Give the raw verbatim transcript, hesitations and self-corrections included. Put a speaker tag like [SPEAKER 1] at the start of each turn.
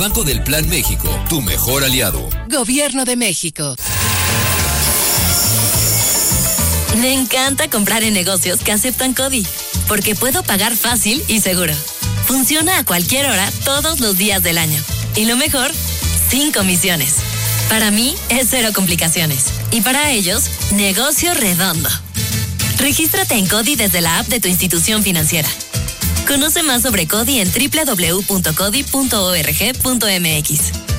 [SPEAKER 1] Banco del Plan México, tu mejor aliado.
[SPEAKER 2] Gobierno de México.
[SPEAKER 3] Me encanta comprar en negocios que aceptan CODI, porque puedo pagar fácil y seguro. Funciona a cualquier hora, todos los días del año. Y lo mejor, sin comisiones. Para mí, es cero complicaciones. Y para ellos, negocio redondo. Regístrate en CODI desde la app de tu institución financiera. Conoce más sobre CODI en doble u doble u doble u punto codi punto org punto m x.